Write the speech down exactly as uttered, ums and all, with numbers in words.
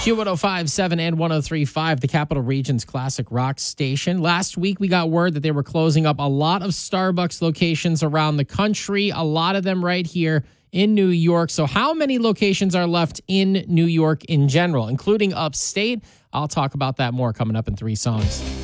Q one oh five point seven and one oh three point five, the Capital Region's classic rock station. Last week, we got word that they were closing up a lot of Starbucks locations around the country, a lot of them right here in New York. So how many locations are left in New York in general, including upstate? I'll talk about that more coming up in three songs.